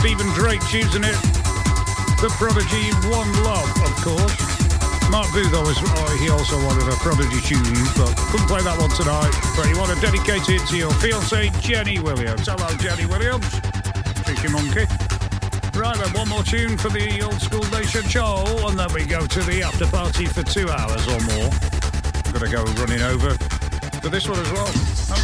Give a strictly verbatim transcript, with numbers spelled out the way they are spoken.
Stephen Drake choosing it. The Prodigy, One Love, of course. Mark Booth always, oh, he also wanted a Prodigy tune, but couldn't play that one tonight. But you want to dedicate it to your fiancée, Jenny Williams. Hello, Jenny Williams. Cheeky monkey. Right then, one more tune for the Old School Nation show, and then we go to the after party for two hours or more. I'm going to go running over for this one as well.